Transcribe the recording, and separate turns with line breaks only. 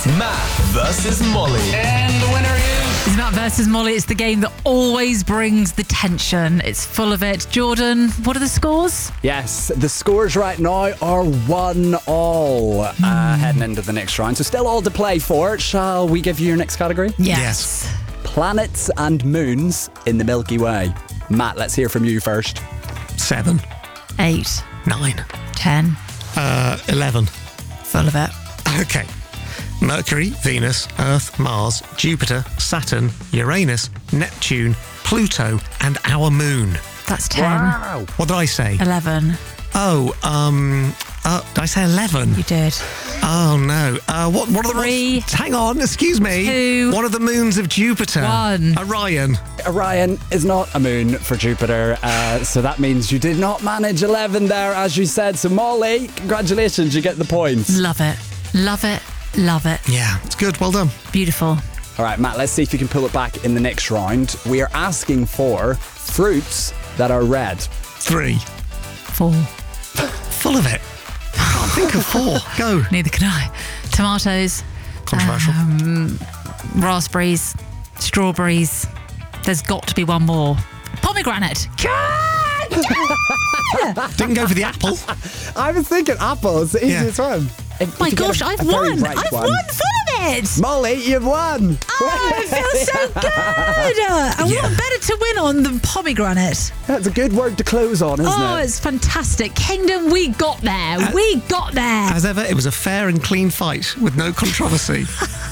Matt versus Molly.
And the winner is...
It's Matt versus Molly. It's the game that always brings the tension. It's full of it. Jordan, what are the scores?
Yes, the scores right now are 1-1 heading into the next round. So still all to play for. Shall we give you your next category?
Yes.
Planets and moons in the Milky Way. Matt, let's hear from you first.
7,
8,
9,
10.
11.
Full of it.
Okay. Mercury, Venus, Earth, Mars, Jupiter, Saturn, Uranus, Neptune, Pluto, and our moon.
That's 10.
Wow.
What did I say?
11.
Oh, did I say 11?
You did.
Oh, no. What are the...
3.
Hang on, excuse me.
2.
What are the moons of Jupiter?
1.
Orion.
Orion is not a moon for Jupiter, so that means you did not manage 11 there, as you said. So, Molly, congratulations, you get the points.
Love it. Love it. Love it.
Yeah, it's good. Well done.
Beautiful.
All right, Matt, let's see if you can pull it back in the next round. We are asking for fruits that are red.
3.
4.
Full of it. I can't think of 4. Go.
Neither can I. Tomatoes.
Controversial.
Raspberries. Strawberries. There's got to be one more. Pomegranate.
Didn't go for the apple.
I was thinking apple. It's the easiest one.
My gosh, I've won. I've won. Full of it.
Molly, you've won.
Oh, it feels so good. And what better to win on than pomegranate?
That's a good word to close on, isn't
Oh,
it?
it's fantastic. Kingdom, we got there. We got there.
As ever, it was a fair and clean fight with no controversy.